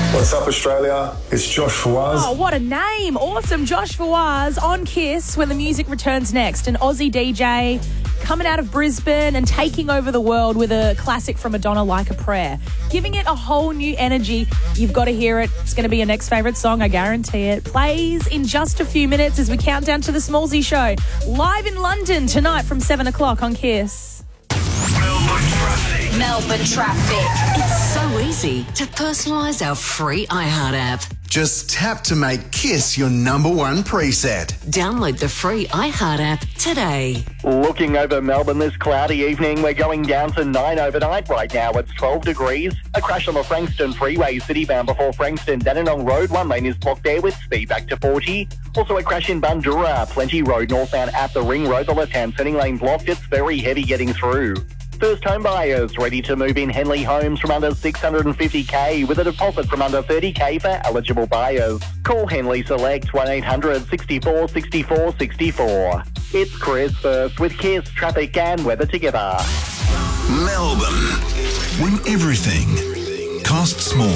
What's up, Australia? It's Josh Fawaz. Oh, what a name. Awesome. Josh Fawaz on KISS when the music returns next. An Aussie DJ coming out of Brisbane and taking over the world with a classic from Madonna, Like a Prayer. Giving it a whole new energy. You've got to hear it. It's going to be your next favourite song, I guarantee it. Plays in just a few minutes as we count down to the Smallsy Show. Live in London tonight from 7 o'clock on KISS. Melbourne Traffic. It's so easy to personalise our free iHeart app. Just tap to make KISS your number one preset. Download the free iHeart app today. Looking over Melbourne this cloudy evening, we're going down to 9 overnight. Right now it's 12 degrees. A crash on the Frankston Freeway, citybound before Frankston Dandenong Road. One lane is blocked there with speed back to 40. Also a crash in Bundoora, Plenty Road northbound at the Ring Road. The left-hand turning lane blocked. It's very heavy getting through. First home buyers ready to move in Henley Homes from under $650K with a deposit from under $30K for eligible buyers. Call Henley Select 1800 64 64 64. It's Chris first with KISS traffic and weather together. Melbourne, when everything costs more.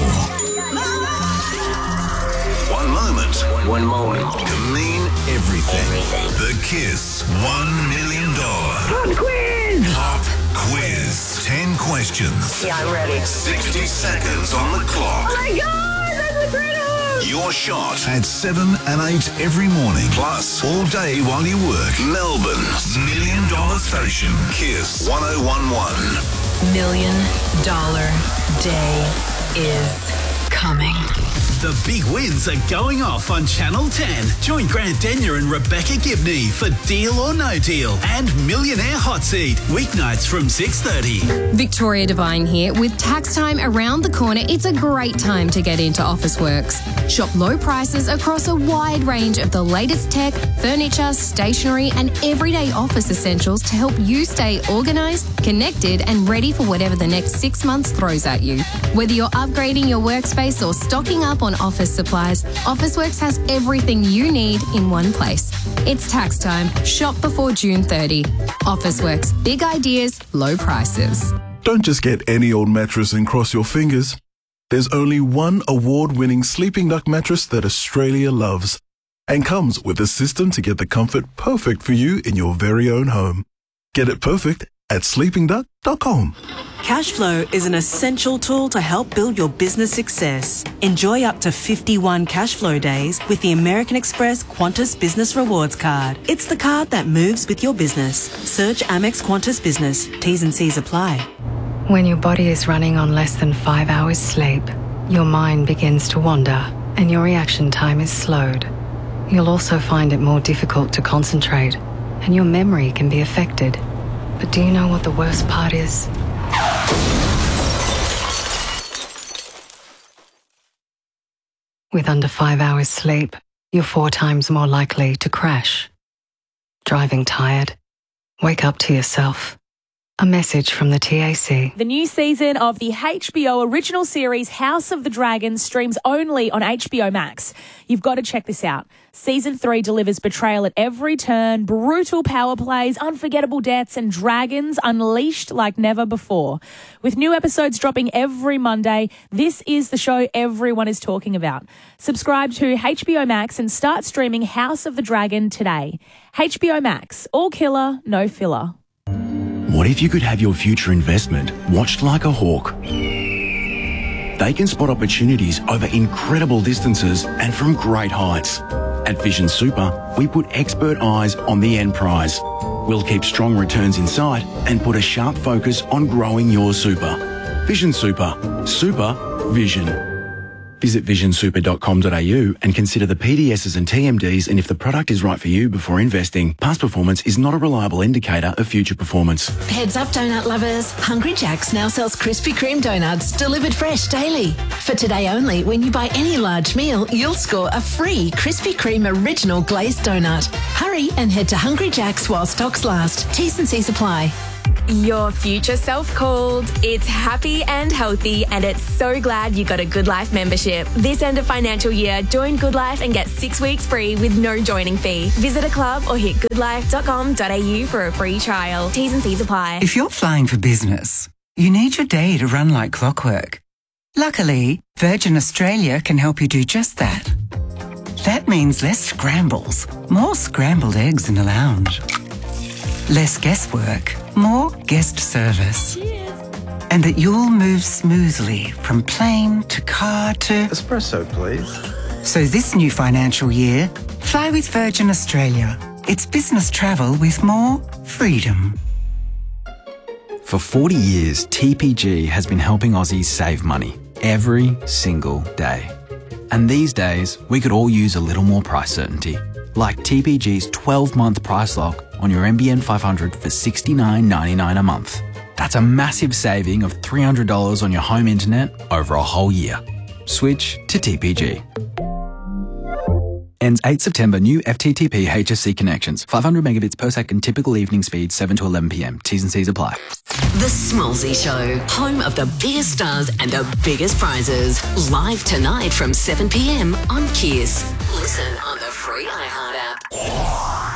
One moment can mean everything. The KISS $1 million Pop Quiz. 10 questions. Yeah, I'm ready. 60 seconds on the clock. Oh my God, that's incredible! Your shot at 7 and 8 every morning. Plus, all day while you work. Melbourne's $1 million station. KISS 1011. $1 million day is coming. The big wins are going off on Channel 10. Join Grant Denyer and Rebecca Gibney for Deal or No Deal and Millionaire Hot Seat. Weeknights from 6:30. Victoria Devine here. With tax time around the corner, it's a great time to get into Officeworks. Shop low prices across a wide range of the latest tech, furniture, stationery and everyday office essentials to help you stay organised, connected and ready for whatever the next 6 months throws at you. Whether you're upgrading your workspace or stocking up on office supplies, Officeworks has everything you need in one place. It's tax time. Shop before June 30. Officeworks. Big ideas, low prices. Don't just get any old mattress and cross your fingers. There's only one award-winning Sleeping Duck mattress that Australia loves and comes with a system to get the comfort perfect for you in your very own home. Get it perfect at sleepingduck.com. Cashflow is an essential tool to help build your business success. Enjoy up to 51 Cashflow days with the American Express Qantas Business Rewards Card. It's the card that moves with your business. Search Amex Qantas Business. T's and C's apply. When your body is running on less than 5 hours sleep, your mind begins to wander and your reaction time is slowed. You'll also find it more difficult to concentrate and your memory can be affected. But do you know what the worst part is? With under 5 hours sleep, you're 4 times more likely to crash. Driving tired? Wake up to yourself. A message from the TAC. The new season of the HBO original series House of the Dragon streams only on HBO Max. You've got to check this out. Season 3 delivers betrayal at every turn, brutal power plays, unforgettable deaths, and dragons unleashed like never before. With new episodes dropping every Monday, this is the show everyone is talking about. Subscribe to HBO Max and start streaming House of the Dragon today. HBO Max, all killer, no filler. What if you could have your future investment watched like a hawk? They can spot opportunities over incredible distances and from great heights. At Vision Super, we put expert eyes on the end prize. We'll keep strong returns in sight and put a sharp focus on growing your super. Vision Super. Super Vision. Visit visionsuper.com.au and consider the PDSs and TMDs and if the product is right for you before investing. Past performance is not a reliable indicator of future performance. Heads up, donut lovers. Hungry Jack's now sells Krispy Kreme donuts delivered fresh daily. For today only, when you buy any large meal, you'll score a free Krispy Kreme original glazed donut. Hurry and head to Hungry Jack's while stocks last. T's and C's apply. Your future self called. It's happy and healthy, and it's so glad you got a Good Life membership. This end of financial year, join Good Life and get 6 weeks free with no joining fee. Visit a club or hit goodlife.com.au for a free trial. T's and C's apply. If you're flying for business, you need your day to run like clockwork. Luckily, Virgin Australia can help you do just that. That means less scrambles, more scrambled eggs in the lounge. Less guesswork, more guest service. And that you'll move smoothly from plane to car to... Espresso, please. So this new financial year, fly with Virgin Australia. It's business travel with more freedom. For 40 years, TPG has been helping Aussies save money every single day. And these days, we could all use a little more price certainty, like TPG's 12-month price lock on your NBN 500 for $69.99 a month. That's a massive saving of $300 on your home internet over a whole year. Switch to TPG. Ends 8 September. New FTTP HSC connections. 500 megabits per second. Typical evening speed 7 to 11 p.m. T's and C's apply. The Smallsy Show, home of the biggest stars and the biggest prizes. Live tonight from 7 p.m. on Kiss. Listen on the free iHeart app.